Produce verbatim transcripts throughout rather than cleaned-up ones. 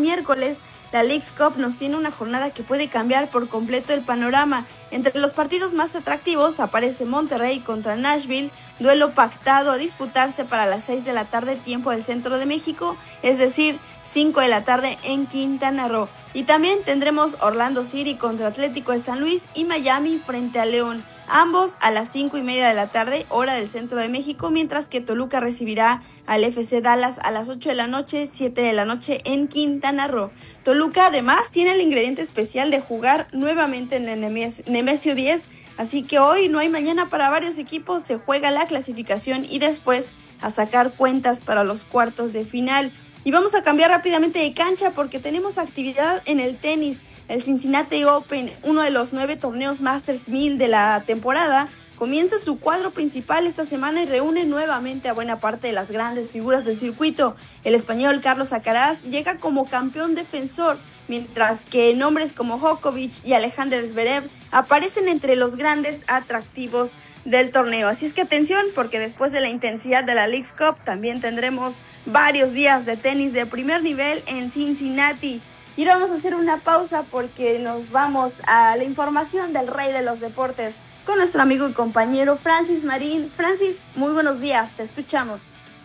miércoles, la Leagues Cup nos tiene una jornada que puede cambiar por completo el panorama. Entre los partidos más atractivos aparece Monterrey contra Nashville, duelo pactado a disputarse para las seis de la tarde tiempo del centro de México, es decir, cinco de la tarde en Quintana Roo. Y también tendremos Orlando City contra Atlético de San Luis y Miami frente a León, ambos a las cinco y media de la tarde, hora del centro de México, mientras que Toluca recibirá al F C Dallas a las ocho de la noche, siete de la noche en Quintana Roo. Toluca además tiene el ingrediente especial de jugar nuevamente en el Nemesio diez, así que hoy no hay mañana para varios equipos, se juega la clasificación y después a sacar cuentas para los cuartos de final. Y vamos a cambiar rápidamente de cancha porque tenemos actividad en el tenis. El Cincinnati Open, uno de los nueve torneos Masters mil de la temporada, comienza su cuadro principal esta semana y reúne nuevamente a buena parte de las grandes figuras del circuito. El español Carlos Alcaraz llega como campeón defensor, mientras que nombres como Djokovic y Alexander Zverev aparecen entre los grandes atractivos del torneo. Así es que atención, porque después de la intensidad de la Leagues Cup también tendremos varios días de tenis de primer nivel en Cincinnati. Y ahora vamos a hacer una pausa porque nos vamos a la información del rey de los deportes con nuestro amigo y compañero Francis Marín. Francis, muy buenos días, te escuchamos.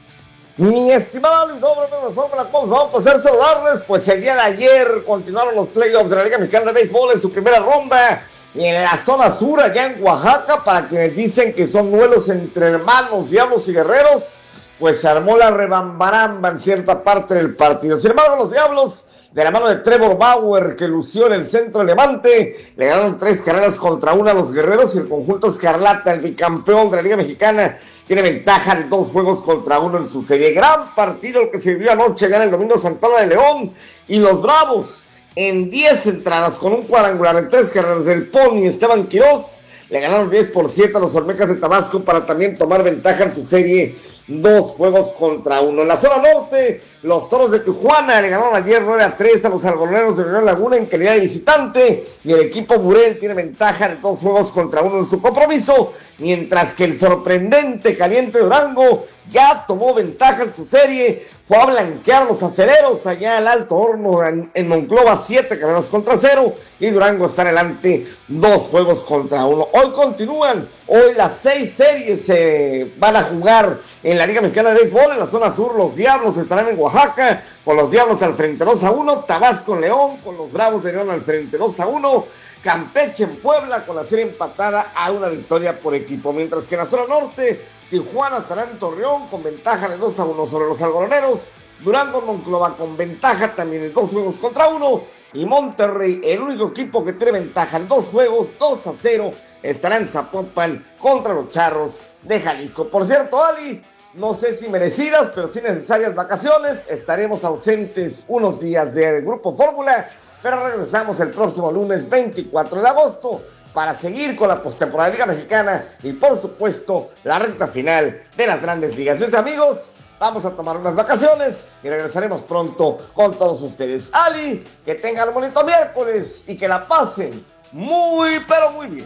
Mi estimado Luis Dobro de Fórmula, ¿cómo vamos a hacer saludarles? Pues el día de ayer continuaron los playoffs de la Liga Mexicana de Béisbol en su primera ronda. Y en la zona sur, allá en Oaxaca, para quienes dicen que son duelos entre hermanos, diablos y guerreros, pues se armó la rebambaramba en cierta parte del partido. Sin embargo, los diablos, de la mano de Trevor Bauer, que lució en el centro de Levante, le ganaron tres carreras contra una a los guerreros, y el conjunto escarlata, el bicampeón de la Liga Mexicana, tiene ventaja de dos juegos contra uno en su serie. Gran partido el que se vio anoche, gana el domingo Santana de León, y los Bravos, en diez entradas, con un cuadrangular en tres carreras del Pony Esteban Quiroz, le ganaron diez por siete a los Olmecas de Tabasco para también tomar ventaja en su serie, dos juegos contra uno. En la zona norte, los Toros de Tijuana le ganaron ayer nueve a tres a los Algodoneros de Unión Laguna en calidad de visitante, y el equipo Burel tiene ventaja de dos juegos contra uno en su compromiso, mientras que el sorprendente Caliente Durango ya tomó ventaja en su serie, fue a blanquear los aceleros allá al Alto Horno en, en Monclova, siete carreras contra cero, y Durango está adelante dos juegos contra uno. Hoy continúan, hoy las seis series se eh, van a jugar en la Liga Mexicana de Béisbol. En la zona sur, los Diablos estarán en Oaxaca, con los Diablos al frente dos a uno, Tabasco en León, con los Bravos de León al frente dos a uno, Campeche en Puebla, con la serie empatada a una victoria por equipo, mientras que en la zona norte, Tijuana estará en Torreón con ventaja de dos a uno sobre los algodoneros, Durango Monclova con ventaja también de dos juegos contra uno, y Monterrey, el único equipo que tiene ventaja en dos juegos, dos a cero, estará en Zapopan contra los Charros de Jalisco. Por cierto, Ali, no sé si merecidas, pero sí necesarias vacaciones, estaremos ausentes unos días del Grupo Fórmula, pero regresamos el próximo lunes veinticuatro de agosto para seguir con la postemporada de Liga Mexicana y, por supuesto, la recta final de las Grandes Ligas. Entonces, amigos, vamos a tomar unas vacaciones y regresaremos pronto con todos ustedes. Ali, que tengan un bonito miércoles y que la pasen muy, pero muy bien.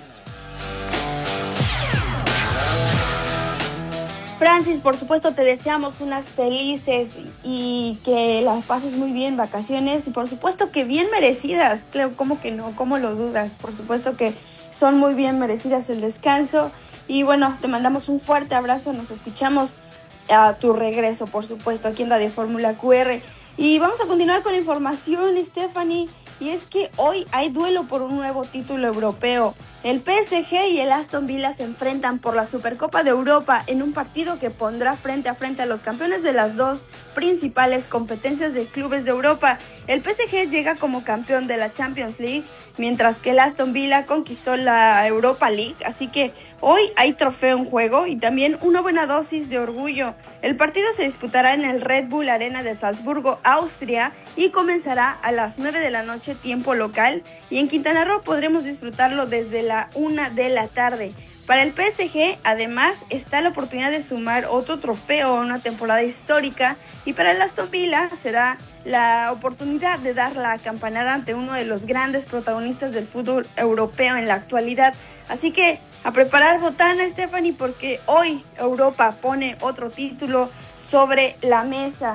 Francis, por supuesto te deseamos unas felices y que las pases muy bien, vacaciones, y por supuesto que bien merecidas, Cleo, ¿cómo que no? ¿Cómo lo dudas? Por supuesto que son muy bien merecidas el descanso, y bueno, te mandamos un fuerte abrazo, nos escuchamos a tu regreso, por supuesto, aquí en Radio Fórmula Q R, y vamos a continuar con la información, Stephanie, y es que hoy hay duelo por un nuevo título europeo. El P S G y el Aston Villa se enfrentan por la Supercopa de Europa en un partido que pondrá frente a frente a los campeones de las dos principales competencias de clubes de Europa. El P S G llega como campeón de la Champions League, mientras que el Aston Villa conquistó la Europa League, así que hoy hay trofeo en juego y también una buena dosis de orgullo. El partido se disputará en el Red Bull Arena de Salzburgo, Austria, y comenzará a las nueve de la noche tiempo local, y en Quintana Roo podremos disfrutarlo desde la una de la tarde. Para el P S G, además, está la oportunidad de sumar otro trofeo a una temporada histórica, y para el Aston Villa será la oportunidad de dar la campanada ante uno de los grandes protagonistas del fútbol europeo en la actualidad. Así que a preparar botana, Stephanie, porque hoy Europa pone otro título sobre la mesa.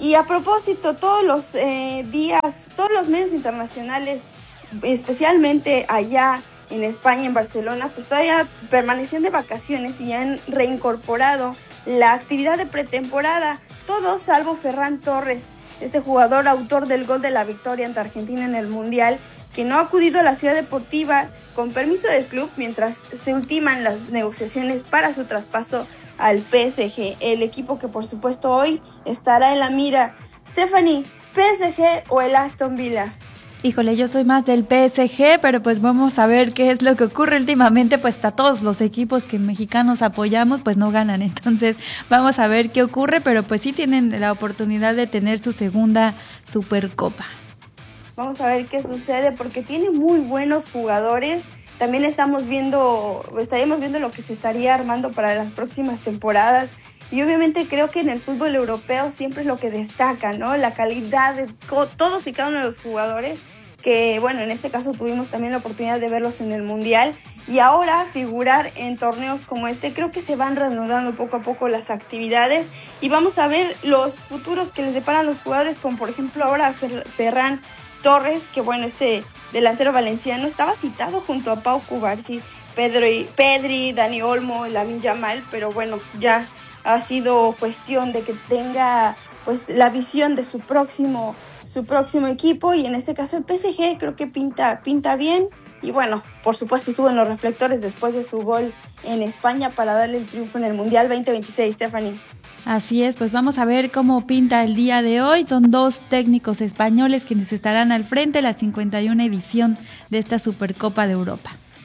Y a propósito, todos los eh, días, todos los medios internacionales, especialmente allá en España, en Barcelona, pues todavía permanecían de vacaciones y han reincorporado la actividad de pretemporada, todos salvo Ferran Torres, este jugador autor del gol de la victoria ante Argentina en el Mundial, que no ha acudido a la ciudad deportiva con permiso del club mientras se ultiman las negociaciones para su traspaso al P S G, el equipo que por supuesto hoy estará en la mira. Stephanie, ¿P S G o el Aston Villa? Híjole, yo soy más del P S G, pero pues vamos a ver qué es lo que ocurre últimamente, pues a todos los equipos que mexicanos apoyamos, pues no ganan, entonces vamos a ver qué ocurre, pero pues sí tienen la oportunidad de tener su segunda Supercopa. Vamos a ver qué sucede, porque tiene muy buenos jugadores. También estamos viendo, estaríamos viendo lo que se estaría armando para las próximas temporadas. Y obviamente creo que en el fútbol europeo siempre es lo que destaca, ¿no? La calidad de todos y cada uno de los jugadores, que bueno, en este caso tuvimos también la oportunidad de verlos en el Mundial. Y ahora figurar en torneos como este, creo que se van reanudando poco a poco las actividades. Y vamos a ver los futuros que les deparan los jugadores, como por ejemplo ahora Fer- Ferran Torres, que bueno, este delantero valenciano estaba citado junto a Pau Cubarsí, Pedri, Pedri, Dani Olmo, Lamine Yamal, pero bueno, ya ha sido cuestión de que tenga pues la visión de su próximo su próximo equipo, y en este caso el P S G creo que pinta pinta bien, y bueno, por supuesto estuvo en los reflectores después de su gol en España para darle el triunfo en el Mundial veinte veintiséis, Stephanie. Así es, pues vamos a ver cómo pinta el día de hoy. Son dos técnicos españoles quienes estarán al frente de la cincuenta y una edición de esta Supercopa de Europa.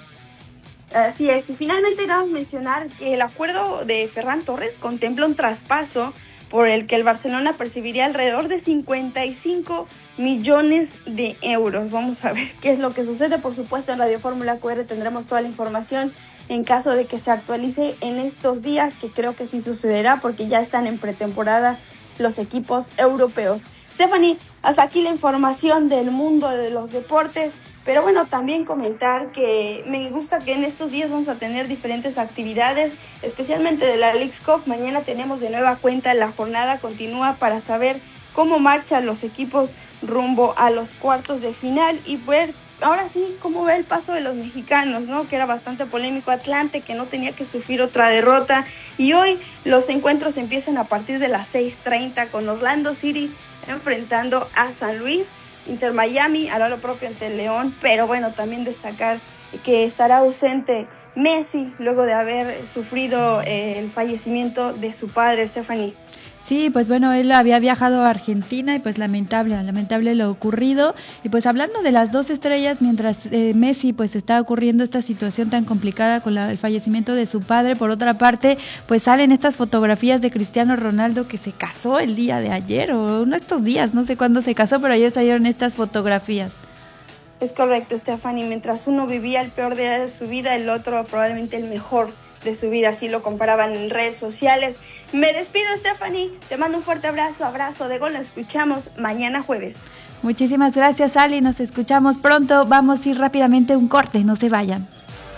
Así es, y finalmente debemos mencionar que el acuerdo de Ferran Torres contempla un traspaso por el que el Barcelona percibiría alrededor de cincuenta y cinco millones de euros. Vamos a ver qué es lo que sucede. Por supuesto, en Radio Fórmula Q R tendremos toda la información en caso de que se actualice en estos días, que creo que sí sucederá porque ya están en pretemporada los equipos europeos. Stephanie, hasta aquí la información del mundo de los deportes, pero bueno, también comentar que me gusta que en estos días vamos a tener diferentes actividades, especialmente de la Leagues Cup. Mañana tenemos de nueva cuenta la jornada continúa para saber cómo marchan los equipos rumbo a los cuartos de final y ver ahora sí cómo ve el paso de los mexicanos, ¿no? Que era bastante polémico. Atlante, que no tenía que sufrir otra derrota, y hoy los encuentros empiezan a partir de las seis treinta con Orlando City enfrentando a San Luis, Inter Miami hará lo propio ante el León, pero bueno, también destacar que estará ausente Messi luego de haber sufrido eh, el fallecimiento de su padre, Stephanie. Sí, pues bueno, él había viajado a Argentina y pues lamentable, lamentable lo ocurrido. Y pues hablando de las dos estrellas, mientras eh, Messi pues está ocurriendo esta situación tan complicada con la, el fallecimiento de su padre, por otra parte, pues salen estas fotografías de Cristiano Ronaldo que se casó el día de ayer o uno de estos días, no sé cuándo se casó, pero ayer salieron estas fotografías. Es correcto, Stephanie, mientras uno vivía el peor día de su vida, el otro probablemente el mejor de su vida, así lo comparaban en redes sociales. Me despido, Stephanie, te mando un fuerte abrazo, abrazo de gol, nos escuchamos mañana jueves. Muchísimas gracias, Ali, nos escuchamos pronto, vamos a ir rápidamente a un corte, no se vayan.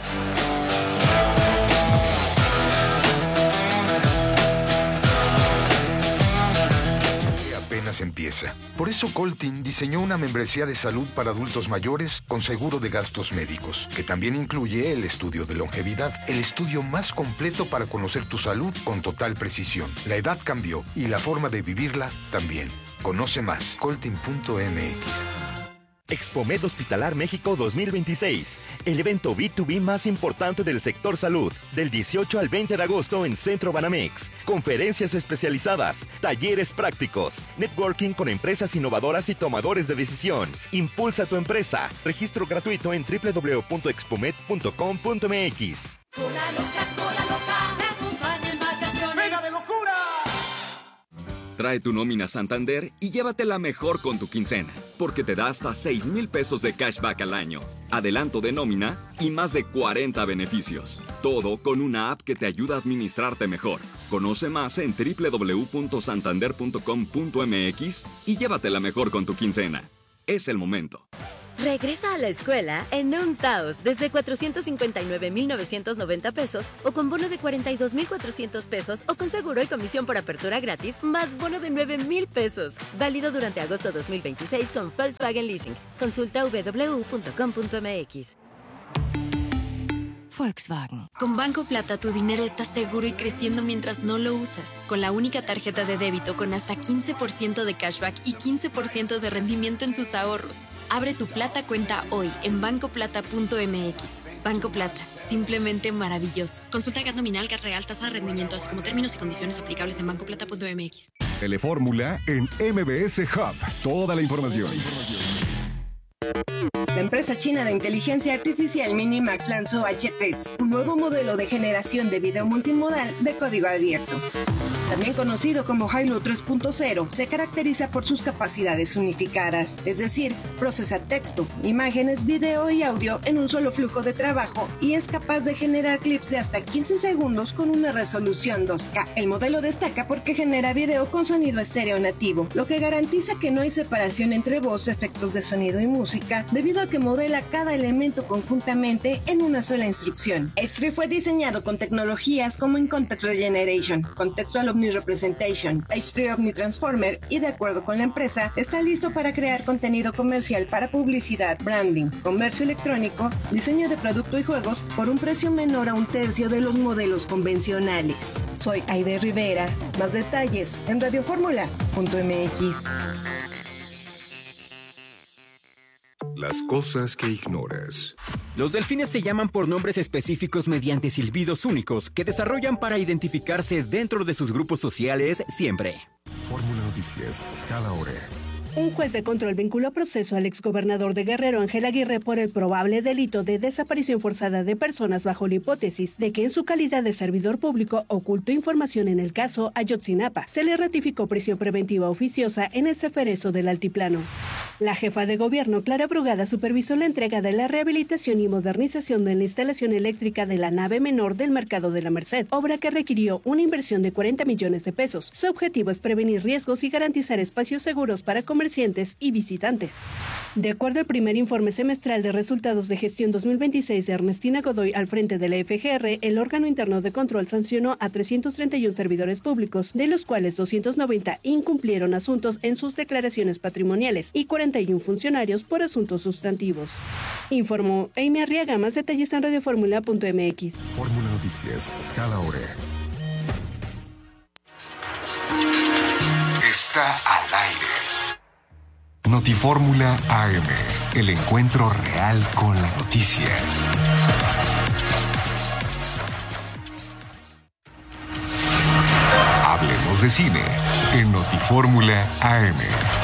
Empieza. Por eso Coltin diseñó una membresía de salud para adultos mayores con seguro de gastos médicos, que también incluye el estudio de longevidad, el estudio más completo para conocer tu salud con total precisión. La edad cambió y la forma de vivirla también. Conoce más, coltin punto m x. Expomed Hospitalar México dos mil veintiséis, el evento B dos B más importante del sector salud, del dieciocho al veinte de agosto en Centro Banamex. Conferencias especializadas, talleres prácticos, networking con empresas innovadoras y tomadores de decisión. Impulsa tu empresa. Registro gratuito en doble u doble u doble u punto expomed punto com punto m x. Cola loca, cola loca, te acompaña en vacaciones. ¡Venga de locura! Trae tu nómina Santander y llévatela mejor con tu quincena, porque te da hasta seis mil pesos de cashback al año, adelanto de nómina y más de cuarenta beneficios. Todo con una app que te ayuda a administrarte mejor. Conoce más en doble u doble u doble u punto santander punto com punto m x y llévatela mejor con tu quincena. Es el momento. Regresa a la escuela en un Taos desde cuatrocientos cincuenta y nueve mil novecientos noventa pesos o con bono de cuarenta y dos mil cuatrocientos pesos o con seguro y comisión por apertura gratis más bono de nueve mil pesos. Válido durante agosto dos mil veintiséis con Volkswagen Leasing. Consulta w w w punto com punto m x. Volkswagen. Con Banco Plata tu dinero está seguro y creciendo mientras no lo usas. Con la única tarjeta de débito con hasta quince por ciento de cashback y quince por ciento de rendimiento en tus ahorros. Abre tu Plata cuenta hoy en banco plata punto m x. Banco Plata, simplemente maravilloso. Consulta G A T nominal, G A T real, tasa de rendimiento, así como términos y condiciones aplicables en banco plata punto m x. Telefórmula en M B S Hub. Toda la información. La empresa china de inteligencia artificial Minimax lanzó H tres, un nuevo modelo de generación de video multimodal de código abierto. También conocido como Hailuo tres punto cero, se caracteriza por sus capacidades unificadas, es decir, procesa texto, imágenes, video y audio en un solo flujo de trabajo y es capaz de generar clips de hasta quince segundos con una resolución dos K. El modelo destaca porque genera video con sonido estéreo nativo, lo que garantiza que no hay separación entre voz, efectos de sonido y música, debido a que modela cada elemento conjuntamente en una sola instrucción. H tres fue diseñado con tecnologías como In Context Regeneration, Contextual Omni-Representation, H tres Omni-Transformer y, de acuerdo con la empresa, está listo para crear contenido comercial para publicidad, branding, comercio electrónico, diseño de producto y juegos por un precio menor a un tercio de los modelos convencionales. Soy Aide Rivera. Más detalles en radioformula punto m x. Las cosas que ignoras. Los delfines se llaman por nombres específicos mediante silbidos únicos que desarrollan para identificarse dentro de sus grupos sociales siempre. Fórmula Noticias, cada hora. Un juez de control vinculó a proceso al exgobernador de Guerrero, Ángel Aguirre, por el probable delito de desaparición forzada de personas bajo la hipótesis de que en su calidad de servidor público ocultó información en el caso Ayotzinapa. Se le ratificó prisión preventiva oficiosa en el Ceferezo del Altiplano. La jefa de gobierno, Clara Brugada, supervisó la entrega de la rehabilitación y modernización de la instalación eléctrica de la nave menor del Mercado de la Merced, obra que requirió una inversión de cuarenta millones de pesos. Su objetivo es prevenir riesgos y garantizar espacios seguros para comerciantes y visitantes. De acuerdo al primer informe semestral de resultados de gestión dos mil veintiséis de Ernestina Godoy al frente de la F G R, el órgano interno de control sancionó a trescientos treinta y uno servidores públicos, de los cuales doscientos noventa incumplieron asuntos en sus declaraciones patrimoniales y cuarenta y uno funcionarios por asuntos sustantivos. Informó Amy Arriaga. Más detalles en radioformula punto m x. Fórmula Noticias, cada hora. Está al aire. Notifórmula A M, el encuentro real con la noticia. Hablemos de cine en Notifórmula A M.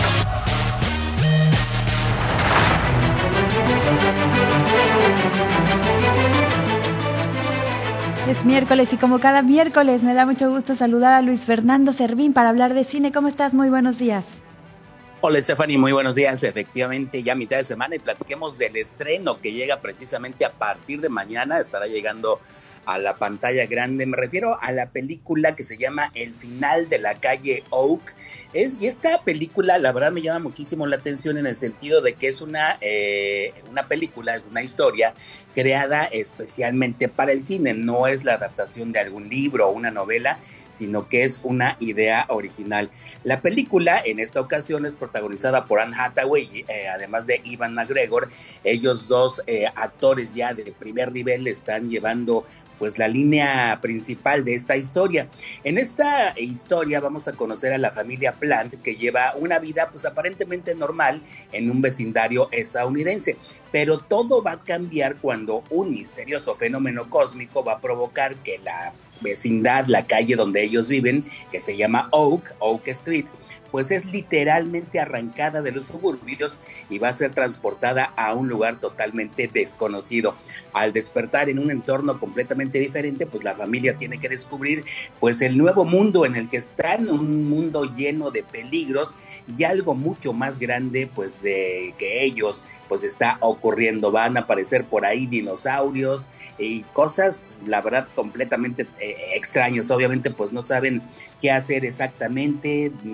Es miércoles y como cada miércoles me da mucho gusto saludar a Luis Fernando Servín para hablar de cine. ¿Cómo estás? Muy buenos días. Hola Stephanie, muy buenos días. Efectivamente, ya mitad de semana y platiquemos del estreno que llega precisamente a partir de mañana. Estará llegando a la pantalla grande. Me refiero a la película que se llama El final de la calle Oak. Es, y esta película, la verdad, me llama muchísimo la atención en el sentido de que es una, eh, una película, una historia creada especialmente para el cine. No es la adaptación de algún libro o una novela, sino que es una idea original. La película, en esta ocasión, es protagonizada por Anne Hathaway, eh, además de Ewan McGregor. Ellos dos eh, actores ya de primer nivel están llevando pues la línea principal de esta historia. En esta historia vamos a conocer a la familia Plant, que lleva una vida pues aparentemente normal en un vecindario estadounidense, pero todo va a cambiar cuando un misterioso fenómeno cósmico va a provocar que la vecindad, la calle donde ellos viven, que se llama Oak, Oak Street, pues es literalmente arrancada de los suburbios y va a ser transportada a un lugar totalmente desconocido. Al despertar en un entorno completamente diferente, pues la familia tiene que descubrir pues el nuevo mundo en el que están, un mundo lleno de peligros y algo mucho más grande pues de que ellos pues está ocurriendo. Van a aparecer por ahí dinosaurios y cosas, la verdad, completamente eh, extrañas. Obviamente pues no saben qué hacer exactamente ni de dónde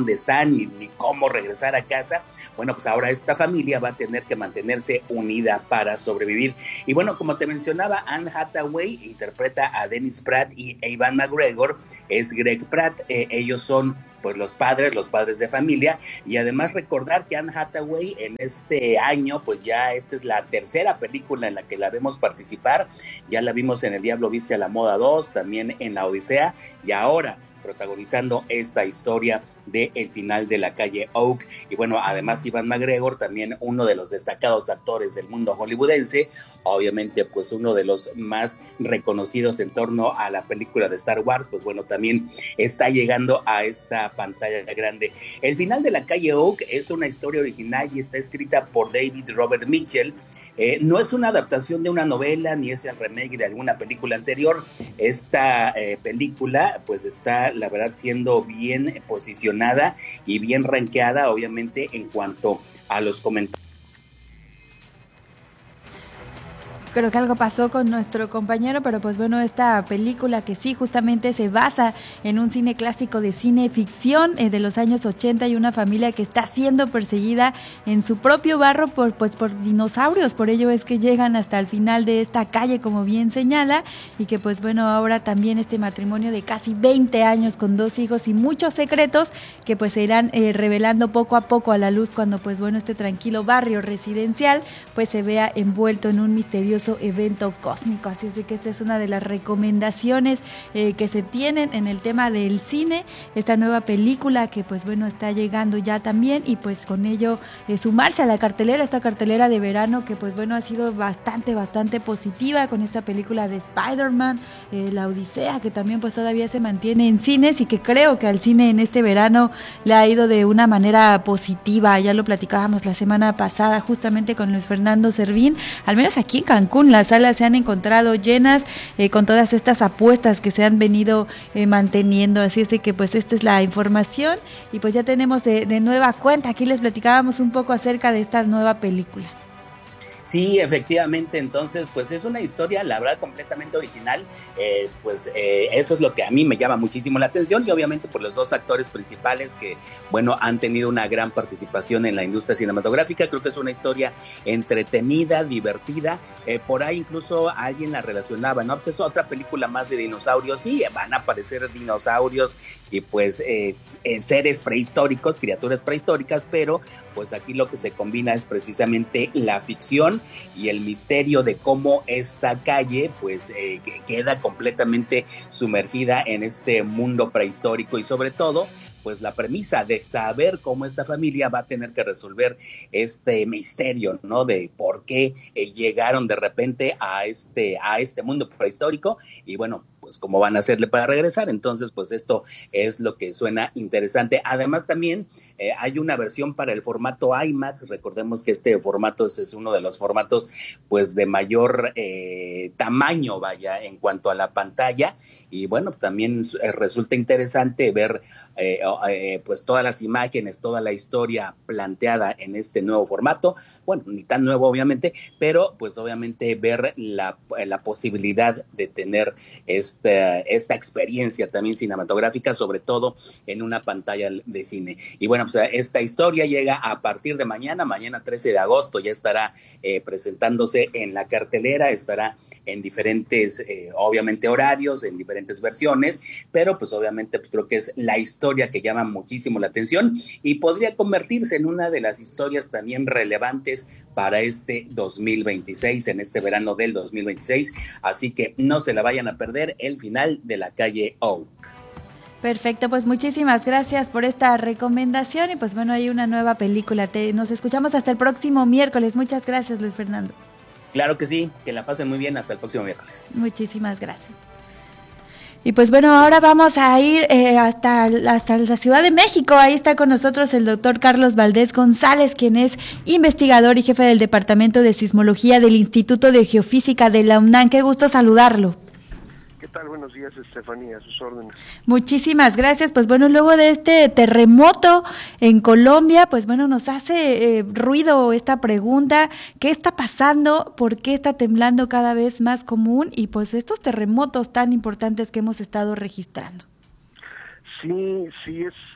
dónde están ni, ni cómo regresar a casa. Bueno, pues ahora esta familia va a tener que mantenerse unida para sobrevivir. Y bueno, como te mencionaba, Anne Hathaway interpreta a Dennis Pratt y Ewan McGregor es Greg Pratt. Eh, ellos son pues los padres, los padres de familia, y además recordar que Anne Hathaway en este año, pues ya esta es la tercera película en la que la vemos participar. Ya la vimos en El Diablo Viste a la Moda dos, también en La Odisea, y ahora protagonizando esta historia de El final de la calle Oak. Y bueno, además Ewan McGregor, también uno de los destacados actores del mundo hollywoodense, obviamente pues uno de los más reconocidos en torno a la película de Star Wars, pues bueno, también está llegando a esta pantalla grande. El final de la calle Oak es una historia original y está escrita por David Robert Mitchell. Eh, no es una adaptación de una novela, ni es el remake de alguna película anterior. Esta eh, película pues está, la verdad, siendo bien posicionada y bien rankeada, obviamente, en cuanto a los comentarios. Creo que algo pasó con nuestro compañero, pero pues bueno, esta película que sí justamente se basa en un cine clásico de cine ficción eh, de los años ochenta, y una familia que está siendo perseguida en su propio barrio por pues por dinosaurios. Por ello es que llegan hasta el final de esta calle, como bien señala, y que pues bueno, ahora también este matrimonio de casi veinte años con dos hijos y muchos secretos que pues se irán eh, revelando poco a poco a la luz cuando pues bueno, este tranquilo barrio residencial pues se vea envuelto en un misterioso evento cósmico. Así es de que esta es una de las recomendaciones eh, que se tienen en el tema del cine, esta nueva película que pues bueno, está llegando ya también, y pues con ello eh, sumarse a la cartelera, esta cartelera de verano que pues bueno, ha sido bastante, bastante positiva con esta película de Spider-Man, eh, La Odisea, que también pues todavía se mantiene en cines y que creo que al cine en este verano le ha ido de una manera positiva. Ya lo platicábamos la semana pasada justamente con Luis Fernando Servín, al menos aquí en Cancún las salas se han encontrado llenas eh, con todas estas apuestas que se han venido eh, manteniendo. Así es de que pues esta es la información, y pues ya tenemos de, de nueva cuenta, aquí les platicábamos un poco acerca de esta nueva película. Sí, efectivamente, entonces pues es una historia, la verdad, completamente original, eh, pues eh, eso es lo que a mí me llama muchísimo la atención, y obviamente por los dos actores principales que, bueno, han tenido una gran participación en la industria cinematográfica. Creo que es una historia entretenida, divertida, eh, por ahí incluso alguien la relacionaba, ¿no? Pues es otra película más de dinosaurios, sí, van a aparecer dinosaurios y pues eh, seres prehistóricos, criaturas prehistóricas, pero pues aquí lo que se combina es precisamente la ficción y el misterio de cómo esta calle pues eh, queda completamente sumergida en este mundo prehistórico, y sobre todo pues la premisa de saber cómo esta familia va a tener que resolver este misterio, ¿no? De por qué eh, llegaron de repente a este, a este mundo prehistórico, y bueno, pues cómo van a hacerle para regresar. Entonces pues esto es lo que suena interesante. Además también eh, hay una versión para el formato IMAX. Recordemos que este formato es, es uno de los formatos pues de mayor eh, tamaño, vaya, en cuanto a la pantalla, y bueno, también eh, resulta interesante ver eh, eh, pues todas las imágenes, toda la historia planteada en este nuevo formato. Bueno, ni tan nuevo obviamente, pero pues obviamente ver la, la posibilidad de tener este Esta, esta experiencia también cinematográfica, sobre todo en una pantalla de cine. Y bueno, pues esta historia llega a partir de mañana, mañana trece de agosto, ya estará eh, presentándose en la cartelera, estará en diferentes, eh, obviamente, horarios, en diferentes versiones, pero pues obviamente pues, creo que es la historia que llama muchísimo la atención y podría convertirse en una de las historias también relevantes para este dos mil veintiséis, en este verano del dos mil veintiséis, así que no se la vayan a perder, el final de la calle Oak. Perfecto, pues muchísimas gracias por esta recomendación, y pues bueno, hay una nueva película. Te, nos escuchamos hasta el próximo miércoles. Muchas gracias, Luis Fernando. Claro que sí, que la pasen muy bien, hasta el próximo miércoles. Muchísimas gracias. Y pues bueno, ahora vamos a ir eh, hasta, hasta la Ciudad de México. Ahí está con nosotros el doctor Carlos Valdés González, quien es investigador y jefe del Departamento de Sismología del Instituto de Geofísica de la UNAM. Qué gusto saludarlo. ¿Qué tal? Buenos días, Estefanía, a sus órdenes. Muchísimas gracias. Pues bueno, luego de este terremoto en Colombia, pues bueno, nos hace eh, ruido esta pregunta: ¿qué está pasando? ¿Por qué está temblando cada vez más común? Y pues estos terremotos tan importantes que hemos estado registrando. Sí, sí, es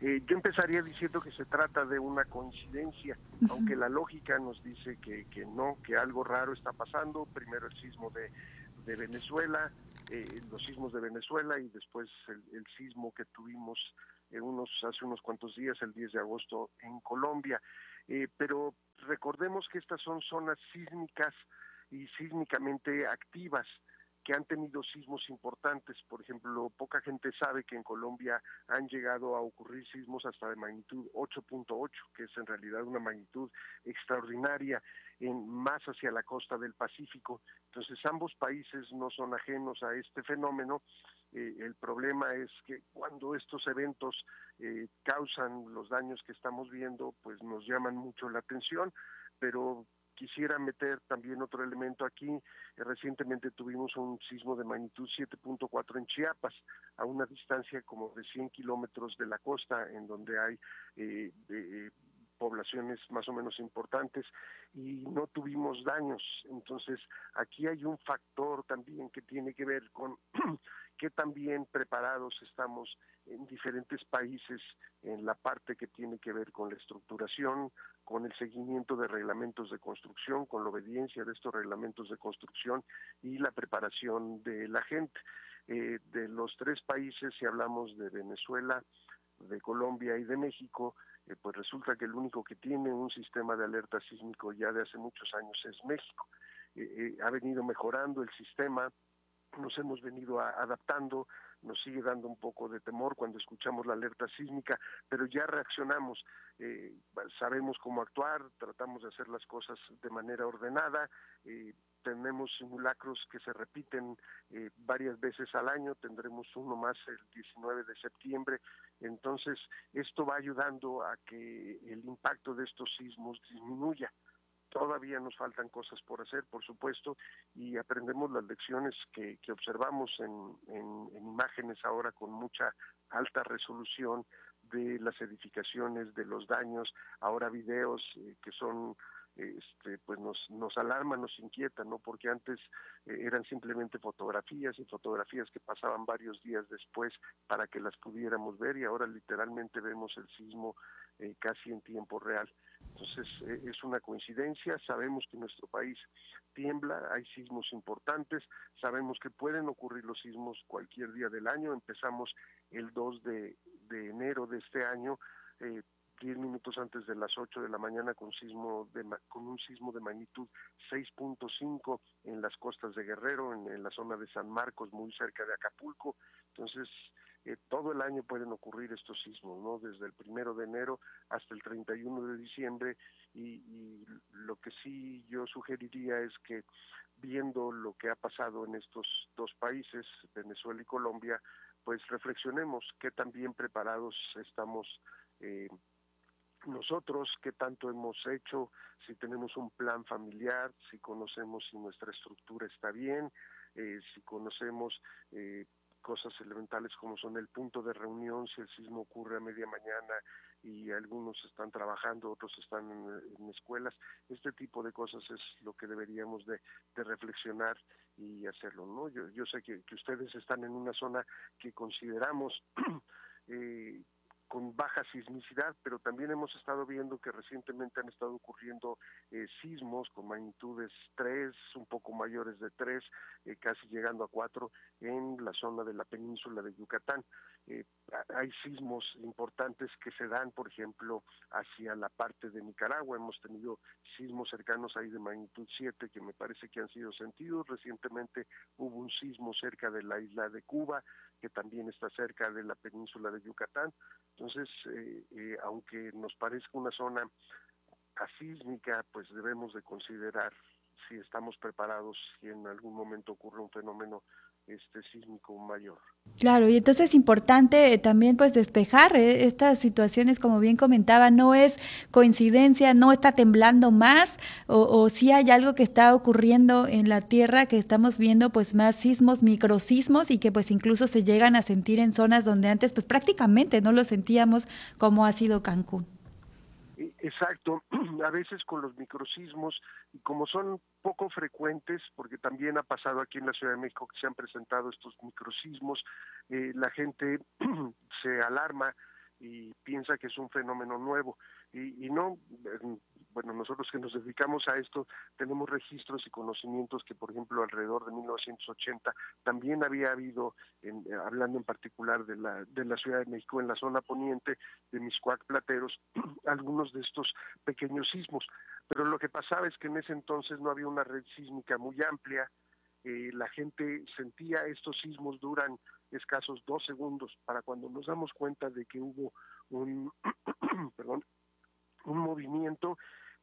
Eh, yo empezaría diciendo que se trata de una coincidencia, uh-huh. aunque la lógica nos dice que, que no, que algo raro está pasando. Primero el sismo de, de Venezuela, eh, los sismos de Venezuela y después el, el sismo que tuvimos eh, unos hace unos cuantos días, el diez de agosto, en Colombia. Eh, pero recordemos que estas son zonas sísmicas y sísmicamente activas, que han tenido sismos importantes. Por ejemplo, poca gente sabe que en Colombia han llegado a ocurrir sismos hasta de magnitud ocho punto ocho, que es en realidad una magnitud extraordinaria, en más hacia la costa del Pacífico. Entonces, ambos países no son ajenos a este fenómeno. Eh, el problema es que cuando estos eventos eh, causan los daños que estamos viendo, pues nos llaman mucho la atención, pero quisiera meter también otro elemento aquí. Eh, recientemente tuvimos un sismo de magnitud siete punto cuatro en Chiapas, a una distancia como de cien kilómetros de la costa, en donde hay eh, eh, poblaciones más o menos importantes, y no tuvimos daños. Entonces, aquí hay un factor también que tiene que ver con qué tan bien preparados estamos en diferentes países en la parte que tiene que ver con la estructuración, con el seguimiento de reglamentos de construcción, con la obediencia de estos reglamentos de construcción y la preparación de la gente. Eh, de los tres países, si hablamos de Venezuela, de Colombia y de México, eh, pues resulta que el único que tiene un sistema de alerta sísmico ya de hace muchos años es México. Eh, eh, ha venido mejorando el sistema, nos hemos venido a, adaptando, nos sigue dando un poco de temor cuando escuchamos la alerta sísmica, pero ya reaccionamos, eh, sabemos cómo actuar, tratamos de hacer las cosas de manera ordenada, eh, tenemos simulacros que se repiten eh, varias veces al año, tendremos uno más el diecinueve de septiembre, entonces esto va ayudando a que el impacto de estos sismos disminuya. Todavía nos faltan cosas por hacer, por supuesto, y aprendemos las lecciones que, que observamos en, en, en imágenes ahora con mucha alta resolución de las edificaciones, de los daños, ahora videos eh, que son, este, pues nos, nos alarman, nos inquietan, ¿no? Porque antes eh, eran simplemente fotografías y fotografías que pasaban varios días después para que las pudiéramos ver, y ahora literalmente vemos el sismo eh, casi en tiempo real. Entonces eh, es una coincidencia, sabemos que nuestro país tiembla, hay sismos importantes, sabemos que pueden ocurrir los sismos cualquier día del año. Empezamos el dos de enero de este año, eh, diez minutos antes de las ocho de la mañana, con sismo de, con un sismo de magnitud seis punto cinco en las costas de Guerrero, en, en la zona de San Marcos, muy cerca de Acapulco. Entonces, eh, todo el año pueden ocurrir estos sismos, ¿no? Desde el primero de enero hasta el treinta y uno de diciembre, y, y lo que sí yo sugeriría es que, viendo lo que ha pasado en estos dos países, Venezuela y Colombia, pues reflexionemos qué tan bien preparados estamos eh, nosotros, qué tanto hemos hecho, si tenemos un plan familiar, si conocemos si nuestra estructura está bien, eh, si conocemos eh, cosas elementales como son el punto de reunión, si el sismo ocurre a media mañana y algunos están trabajando, otros están en, en escuelas. Este tipo de cosas es lo que deberíamos de, de reflexionar y hacerlo, ¿no? Yo, yo sé que, que ustedes están en una zona que consideramos eh, con baja sismicidad, pero también hemos estado viendo que recientemente han estado ocurriendo eh, sismos con magnitudes tres, un poco mayores de tres, eh, casi llegando a cuatro, en la zona de la península de Yucatán. Eh, hay sismos importantes que se dan, por ejemplo, hacia la parte de Nicaragua. Hemos tenido sismos cercanos ahí de magnitud siete que me parece que han sido sentidos. Recientemente hubo un sismo cerca de la isla de Cuba, que también está cerca de la península de Yucatán. Entonces, eh, eh, aunque nos parezca una zona asísmica, pues debemos de considerar si estamos preparados si en algún momento ocurre un fenómeno este sísmico mayor. Claro, y entonces es importante también pues despejar eh, estas situaciones, como bien comentaba, no es coincidencia, no está temblando más, o, o si hay algo que está ocurriendo en la Tierra, que estamos viendo pues más sismos, microsismos, y que pues incluso se llegan a sentir en zonas donde antes pues prácticamente no lo sentíamos, como ha sido Cancún. Exacto, a veces con los microsismos, y como son poco frecuentes, porque también ha pasado aquí en la Ciudad de México que se han presentado estos microsismos, eh, la gente se alarma, y piensa que es un fenómeno nuevo. Y, y no, bueno, nosotros que nos dedicamos a esto tenemos registros y conocimientos que, por ejemplo, alrededor de mil novecientos ochenta también había habido, en, hablando en particular de la, de la Ciudad de México, en la zona poniente de Mixcoac, Plateros, algunos de estos pequeños sismos. Pero lo que pasaba es que en ese entonces no había una red sísmica muy amplia. Eh, la gente sentía estos sismos, duran escasos dos segundos, para cuando nos damos cuenta de que hubo un, perdón, un movimiento,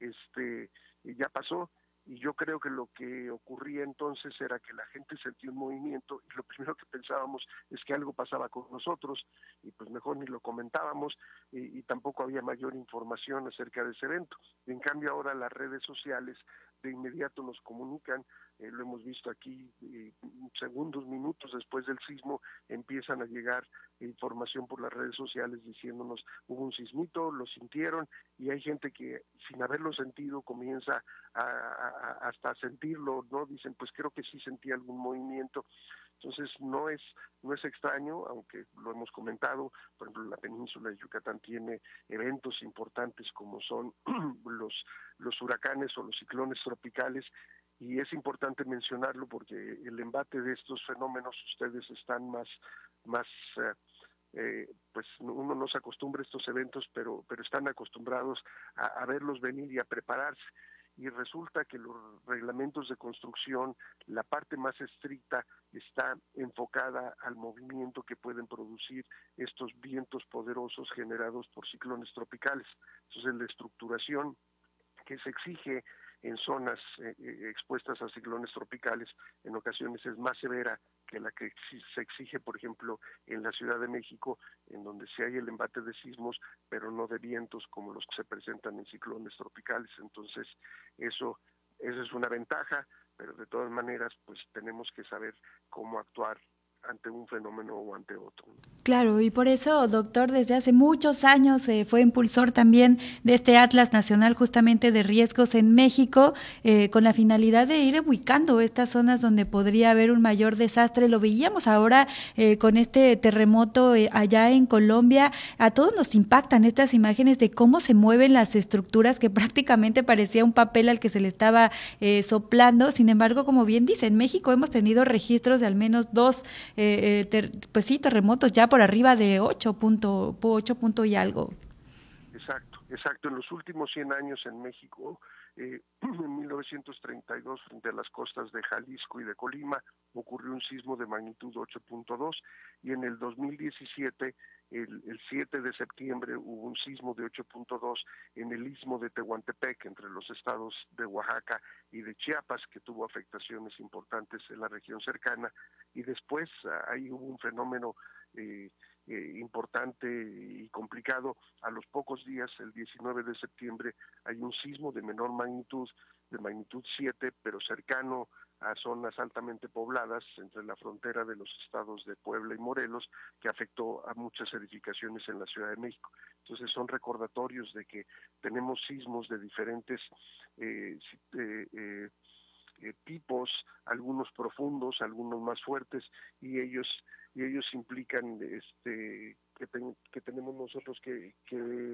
este, ya pasó. Y yo creo que lo que ocurría entonces era que la gente sentía un movimiento y lo primero que pensábamos es que algo pasaba con nosotros y pues mejor ni lo comentábamos y, y tampoco había mayor información acerca de ese evento. En cambio ahora las redes sociales de inmediato nos comunican, eh, lo hemos visto aquí, eh, segundos, minutos después del sismo empiezan a llegar información por las redes sociales diciéndonos hubo un sismito, lo sintieron, y hay gente que sin haberlo sentido comienza a, a, hasta a sentirlo, ¿no? Dicen, pues creo que sí sentí algún movimiento. Entonces no es no es extraño, aunque lo hemos comentado, por ejemplo la península de Yucatán tiene eventos importantes como son los, los huracanes o los ciclones tropicales, y es importante mencionarlo porque el embate de estos fenómenos ustedes están más, más eh, eh, pues uno no se acostumbra a estos eventos, pero, pero están acostumbrados a, a verlos venir y a prepararse. Y resulta que los reglamentos de construcción, la parte más estricta está enfocada al movimiento que pueden producir estos vientos poderosos generados por ciclones tropicales. Entonces la estructuración que se exige en zonas eh, expuestas a ciclones tropicales en ocasiones es más severa que la que se exige, por ejemplo, en la Ciudad de México, en donde sí hay el embate de sismos, pero no de vientos como los que se presentan en ciclones tropicales. Entonces, eso, eso es una ventaja, pero de todas maneras, pues tenemos que saber cómo actuar ante un fenómeno o ante otro. Claro, y por eso, doctor, desde hace muchos años eh, fue impulsor también de este Atlas Nacional justamente de riesgos en México, eh, con la finalidad de ir ubicando estas zonas donde podría haber un mayor desastre. Lo veíamos ahora eh, con este terremoto eh, allá en Colombia. A todos nos impactan estas imágenes de cómo se mueven las estructuras, que prácticamente parecía un papel al que se le estaba eh, soplando. Sin embargo, como bien dice, en México hemos tenido registros de al menos dos Eh, eh, ter, pues sí, terremotos ya por arriba de ocho punto, ocho punto y algo. Exacto, exacto. En los últimos cien años en México, eh, en mil novecientos treinta y dos, frente a las costas de Jalisco y de Colima, ocurrió un sismo de magnitud ocho punto dos, y en el dos mil diecisiete, el, el siete de septiembre, hubo un sismo de ocho punto dos en el istmo de Tehuantepec, entre los estados de Oaxaca y de Chiapas, que tuvo afectaciones importantes en la región cercana, y después ahí hubo un fenómeno eh, eh, importante y complicado. A los pocos días, el diecinueve de septiembre, hay un sismo de menor magnitud, de magnitud siete, pero cercano a zonas altamente pobladas entre la frontera de los estados de Puebla y Morelos, que afectó a muchas edificaciones en la Ciudad de México. Entonces son recordatorios de que tenemos sismos de diferentes eh, eh, eh, eh, tipos, algunos profundos, algunos más fuertes, y ellos y ellos implican este que, ten, que tenemos nosotros que, que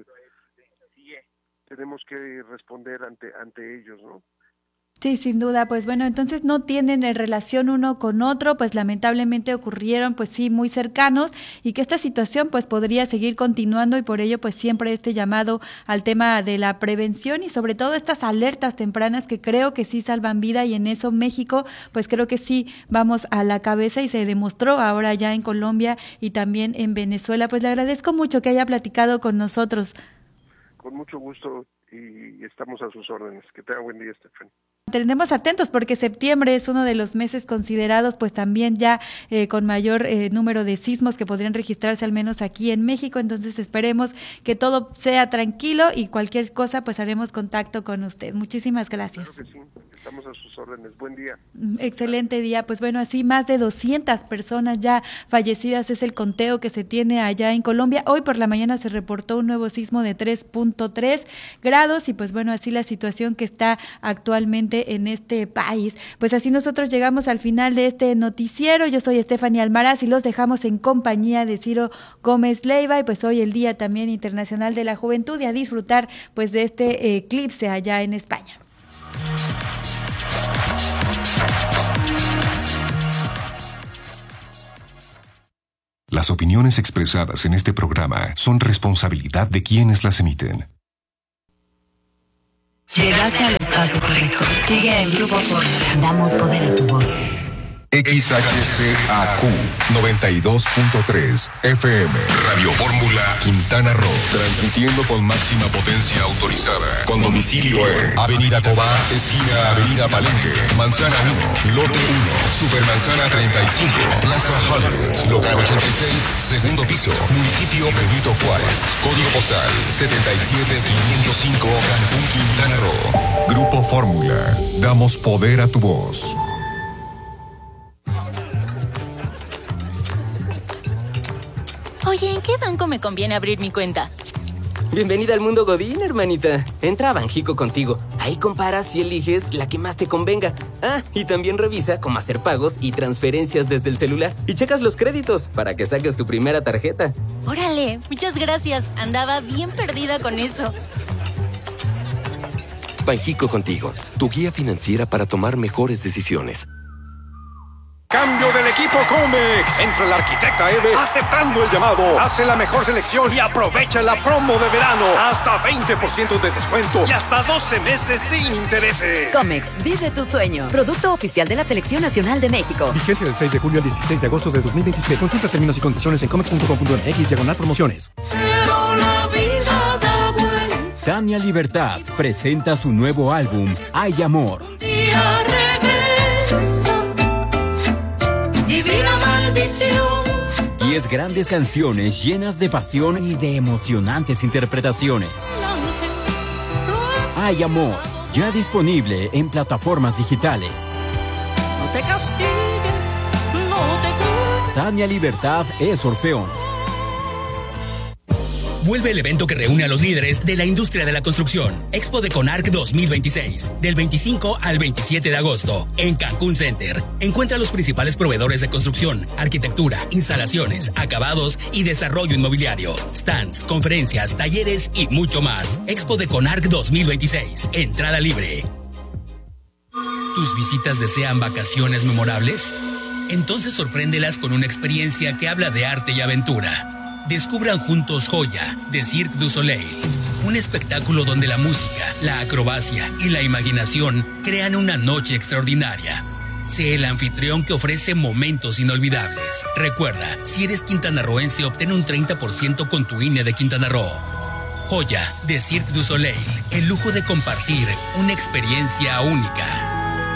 tenemos que responder ante ante ellos, ¿no? Sí, sin duda. Pues bueno, entonces no tienen relación uno con otro, pues lamentablemente ocurrieron, pues sí, muy cercanos, y que esta situación pues podría seguir continuando, y por ello pues siempre este llamado al tema de la prevención y sobre todo estas alertas tempranas que creo que sí salvan vida, y en eso México pues creo que sí vamos a la cabeza, y se demostró ahora ya en Colombia y también en Venezuela. Pues le agradezco mucho que haya platicado con nosotros. Con mucho gusto, y estamos a sus órdenes. Que tenga buen día, Estefan. Tendremos atentos porque septiembre es uno de los meses considerados pues también ya eh, con mayor eh, número de sismos que podrían registrarse al menos aquí en México. Entonces esperemos que todo sea tranquilo, y cualquier cosa pues haremos contacto con usted. Muchísimas gracias. Claro que sí. Estamos a sus órdenes. Buen día. Excelente día. Pues bueno, así más de doscientas personas ya fallecidas es el conteo que se tiene allá en Colombia. Hoy por la mañana se reportó un nuevo sismo de tres punto tres grados y pues bueno, así la situación que está actualmente en este país. Pues así nosotros llegamos al final de este noticiero. Yo soy Stephanie Almaraz y los dejamos en compañía de Ciro Gómez Leiva y pues hoy el Día también Internacional de la Juventud y a disfrutar pues de este eh, eclipse allá en España. Las opiniones expresadas en este programa son responsabilidad de quienes las emiten. Llegaste al espacio correcto. Sigue el Grupo Fórmula. Damos poder a tu voz. X H C A Q noventa y dos punto tres F M Radio Fórmula Quintana Roo, transmitiendo con máxima potencia autorizada, con domicilio en Avenida Cobá, esquina Avenida Palenque, Manzana uno, Lote uno, Supermanzana treinta y cinco, Plaza Hollywood, local ochenta y seis, segundo piso, municipio Benito Juárez, código postal setenta y siete quinientos cinco, Cancún, Quintana Roo. Grupo Fórmula, damos poder a tu voz. Oye, ¿en qué banco me conviene abrir mi cuenta? Bienvenida al mundo Godín, hermanita. Entra a Banjico contigo. Ahí comparas y eliges la que más te convenga. Ah, y también revisa cómo hacer pagos y transferencias desde el celular. Y checas los créditos para que saques tu primera tarjeta. Órale, muchas gracias. Andaba bien perdida con eso. Banjico contigo, tu guía financiera para tomar mejores decisiones. Cambio del equipo Comex. Entra la arquitecta Eve aceptando el llamado. Hace la mejor selección y aprovecha la promo de verano. Hasta veinte por ciento de descuento y hasta doce meses sin intereses. Comex, vive tus sueños. Producto oficial de la Selección Nacional de México. Vigencia del seis de julio al dieciséis de agosto de dos mil veintiséis. Consulta términos y condiciones en comex punto com punto m x diagonal promociones. Pero la vida da vuelta. Tania Libertad presenta su nuevo álbum, Hay Amor. Un día regresa. Divina maldición. Diez grandes canciones llenas de pasión y de emocionantes interpretaciones. Hay Amor, ya disponible en plataformas digitales. No te castigues, no te culpes. Tania Libertad es Orfeón. Vuelve el evento que reúne a los líderes de la industria de la construcción. Expo de Conarc dos mil veintiséis, del veinticinco al veintisiete de agosto, en Cancún Center. Encuentra a los principales proveedores de construcción, arquitectura, instalaciones, acabados y desarrollo inmobiliario, stands, conferencias, talleres y mucho más. Expo de Conarc dos mil veintiséis, entrada libre. ¿Tus visitas desean vacaciones memorables? Entonces sorpréndelas con una experiencia que habla de arte y aventura. Descubran juntos Joya, de Cirque du Soleil. Un espectáculo donde la música, la acrobacia y la imaginación crean una noche extraordinaria. Sé el anfitrión que ofrece momentos inolvidables. Recuerda, si eres quintanarroense, obtén un treinta por ciento con tu I N E de Quintana Roo. Joya, de Cirque du Soleil. El lujo de compartir una experiencia única.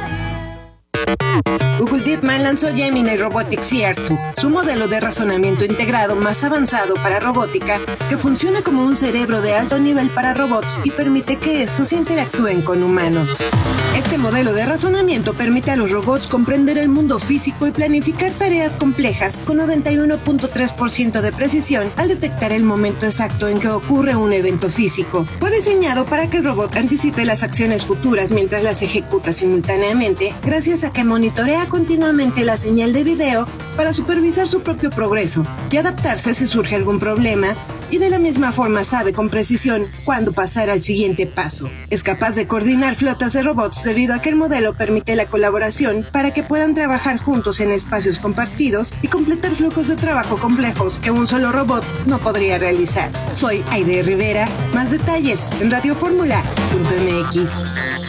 Google DeepMind lanzó Gemini Robotics R dos, su modelo de razonamiento integrado más avanzado para robótica, que funciona como un cerebro de alto nivel para robots y permite que estos interactúen con humanos. Este modelo de razonamiento permite a los robots comprender el mundo físico y planificar tareas complejas con noventa y uno punto tres por ciento de precisión al detectar el momento exacto en que ocurre un evento físico. Fue diseñado para que el robot anticipe las acciones futuras mientras las ejecuta simultáneamente, gracias a que monitorea continuamente la señal de video para supervisar su propio progreso y adaptarse si surge algún problema, y de la misma forma sabe con precisión cuándo pasar al siguiente paso. Es capaz de coordinar flotas de robots debido a que el modelo permite la colaboración para que puedan trabajar juntos en espacios compartidos y completar flujos de trabajo complejos que un solo robot no podría realizar. Soy Aide Rivera. Más detalles en radio fórmula punto m x.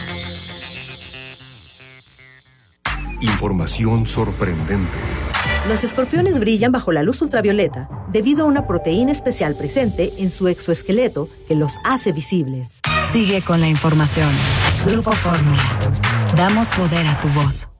Información sorprendente. Los escorpiones brillan bajo la luz ultravioleta debido a una proteína especial presente en su exoesqueleto que los hace visibles. Sigue con la información. Grupo Fórmula. Damos poder a tu voz.